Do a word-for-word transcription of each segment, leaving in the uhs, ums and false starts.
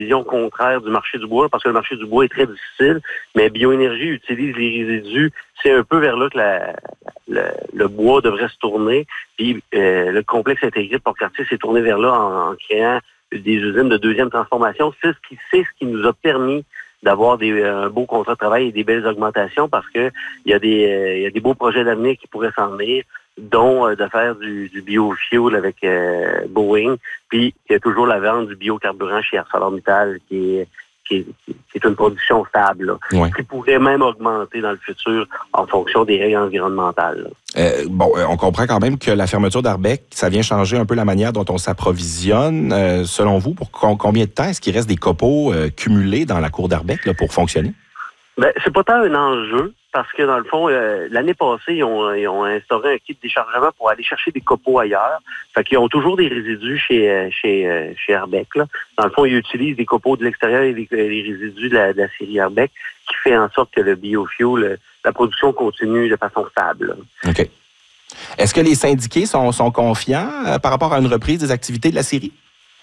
vision contraire du marché du bois, parce que le marché du bois est très difficile, mais Bioénergie utilise les résidus. C'est un peu vers là que la, le, le bois devrait se tourner. Puis euh, le complexe intégré de Port-Cartier s'est tourné vers là en, en créant des usines de deuxième transformation. C'est ce qui, c'est ce qui nous a permis d'avoir des, un beau contrat de travail et des belles augmentations, parce que il y a des, euh, il y a des beaux projets d'avenir qui pourraient s'en venir, dont euh, de faire du, du biofuel avec euh, Boeing. Puis il y a toujours la vente du biocarburant chez ArcelorMittal qui est, qui est, qui est une production stable, là, ouais. qui pourrait même augmenter dans le futur en fonction des règles environnementales. Euh, bon, on comprend quand même que la fermeture d'Arbec, ça vient changer un peu la manière dont on s'approvisionne. Euh, selon vous, pour combien de temps est-ce qu'il reste des copeaux euh, cumulés dans la cour d'Arbec là, pour fonctionner? Ben, c'est pas tant un enjeu, parce que dans le fond, euh, l'année passée, ils ont, ils ont instauré un kit de déchargement pour aller chercher des copeaux ailleurs. Fait qu'ils ont toujours des résidus chez chez chez Arbec, là. Dans le fond, ils utilisent des copeaux de l'extérieur et les, les résidus de la, de la série Arbec, qui fait en sorte que le biofuel, la production continue de façon stable. OK. Est-ce que les syndiqués sont, sont confiants euh, par rapport à une reprise des activités de la série?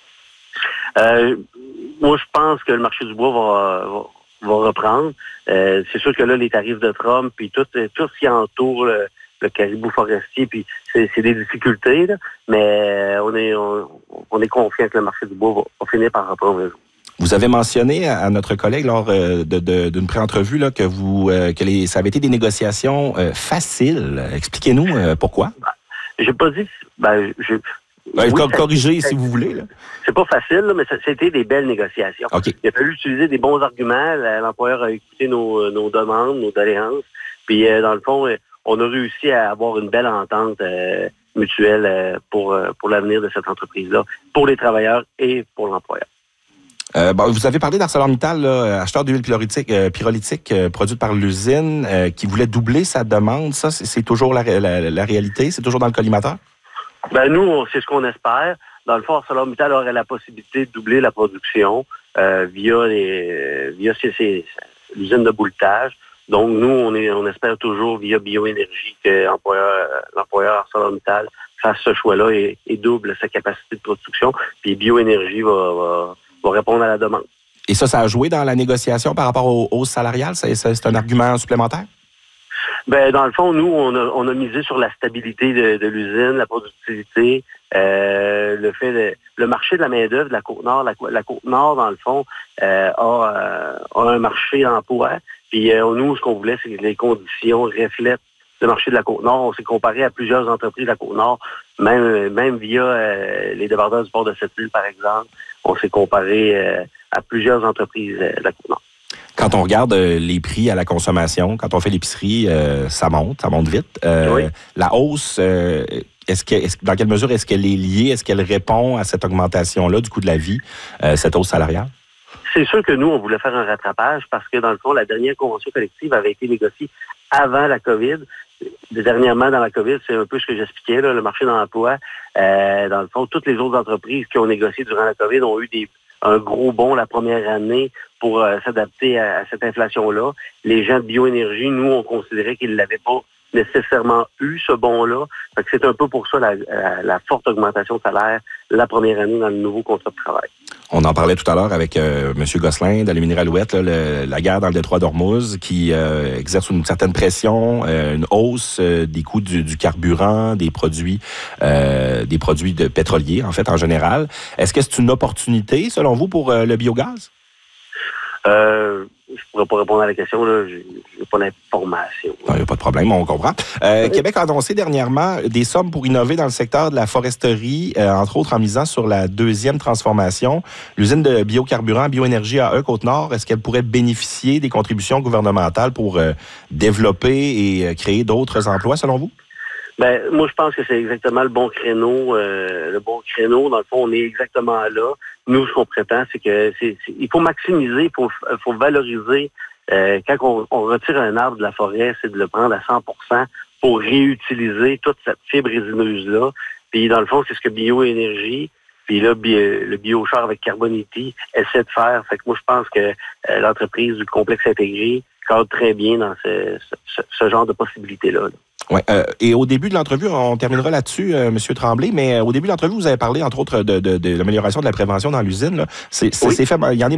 Euh, moi, je pense que le marché du bois va, va va reprendre. Euh, c'est sûr que là, les tarifs de Trump, puis tout, tout ce qui entoure le, le caribou forestier, puis c'est, c'est des difficultés, là, mais on est on, on est confiant que le marché du bois va, va finir par reprendre. Vous avez mentionné à notre collègue lors de, de, d'une pré-entrevue là, que vous euh, que les, ça avait été des négociations euh, faciles. Expliquez-nous euh, pourquoi. Ben, j'ai pas dit... Ben, je, Ben, oui, corrigez si vous voulez. Là. C'est pas facile, là, mais ça, c'était des belles négociations. Okay. Il a fallu utiliser des bons arguments. L'employeur a écouté nos, nos demandes, nos doléances. Puis, euh, dans le fond, on a réussi à avoir une belle entente euh, mutuelle euh, pour, euh, pour l'avenir de cette entreprise-là, pour les travailleurs et pour l'employeur. Euh, bon, vous avez parlé d'ArcelorMittal, là, acheteur d'huile pyrolytique, euh, pyrolytique euh, produite par l'usine, euh, qui voulait doubler sa demande. Ça, c'est, c'est toujours la, la, la réalité? C'est toujours dans le collimateur? Ben nous, on, c'est ce qu'on espère. Dans le fond, ArcelorMittal aurait la possibilité de doubler la production euh, via les via ces, ces, l'usine de bouletage. Donc, nous, on est on espère toujours via Bioénergie que l'employeur, l'employeur ArcelorMittal fasse ce choix-là et, et double sa capacité de production. Puis Bioénergie va, va, va répondre à la demande. Et ça, ça a joué dans la négociation par rapport aux hausses salariales? C'est, c'est un argument supplémentaire? Ben, dans le fond, nous, on a, on a misé sur la stabilité de, de l'usine, la productivité, euh, le fait de, le marché de la main-d'œuvre de la Côte-Nord. La, la Côte-Nord, dans le fond, euh, a, euh, a un marché d'emploi. Puis euh, nous, ce qu'on voulait, c'est que les conditions reflètent le marché de la Côte-Nord. On s'est comparé à plusieurs entreprises de la Côte-Nord, même, même via euh, les débardeurs du port de Sept-Îles, par exemple. On s'est comparé euh, à plusieurs entreprises euh, de la Côte-Nord. Quand on regarde euh, les prix à la consommation, quand on fait l'épicerie, euh, ça monte, ça monte vite. Euh, oui. La hausse, euh, est-ce que, est-ce, dans quelle mesure est-ce qu'elle est liée, est-ce qu'elle répond à cette augmentation-là du coût de la vie, euh, cette hausse salariale? C'est sûr que nous, on voulait faire un rattrapage parce que, dans le fond, la dernière convention collective avait été négociée avant la COVID. Dernièrement, dans la COVID, c'est un peu ce que j'expliquais, là, le marché de l'emploi. Euh, dans le fond, toutes les autres entreprises qui ont négocié durant la COVID ont eu des un gros bond la première année pour euh, s'adapter à, à cette inflation-là. Les gens de Bioénergie, nous, on considérait qu'ils ne l'avaient pas nécessairement eu, ce bond-là. Fait que c'est un peu pour ça la, la, la forte augmentation de salaire la première année dans le nouveau contrat de travail. On en parlait tout à l'heure avec euh, M. Gosselin d'Aluminerie Alouette, là, le, la guerre dans le détroit d'Ormuz qui euh, exerce une certaine pression, euh, une hausse euh, des coûts du, du carburant, des produits euh, des produits de pétroliers, en fait, en général. Est-ce que c'est une opportunité, selon vous, pour euh, le biogaz? Euh, je ne pourrais pas répondre à la question, là. Je n'ai pas l'information. Il n'y a pas de problème, on comprend. Euh, oui. Québec a annoncé dernièrement des sommes pour innover dans le secteur de la foresterie, euh, entre autres en misant sur la deuxième transformation. L'usine de biocarburant Bioénergie A E Côte-Nord, est-ce qu'elle pourrait bénéficier des contributions gouvernementales pour euh, développer et euh, créer d'autres emplois, selon vous? Ben, moi, je pense que c'est exactement le bon créneau. Euh, le bon créneau, dans le fond, on est exactement là. Nous, ce qu'on prétend, c'est que c'est, c'est il faut maximiser, il faut, faut valoriser. Euh, quand on, on retire un arbre de la forêt, c'est de le prendre à cent pour cent pour réutiliser toute cette fibre résineuse-là. Puis, dans le fond, c'est ce que Bioénergie, puis là, bio, le biochar avec Carbonity essaie de faire. Fait que moi, je pense que euh, l'entreprise du complexe intégré cadre très bien dans ce, ce, ce genre de possibilités-là, là. Ouais, euh, et au début de l'entrevue, on terminera là-dessus, euh, M. Tremblay, mais au début de l'entrevue, vous avez parlé, entre autres, de, de, de l'amélioration de la prévention dans l'usine. C'est, c'est, Oui. c'est fait, il y en a